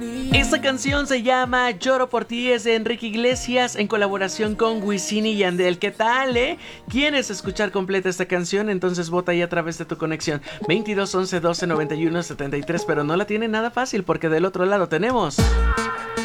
Esta canción se llama Lloro por ti, es de Enrique Iglesias en colaboración con Wisin y Yandel. ¿Qué tal, eh? ¿Quieres escuchar completa esta canción? Entonces vota ahí a través de tu conexión 22 11 12 91 73, pero no la tiene nada fácil porque del otro lado tenemos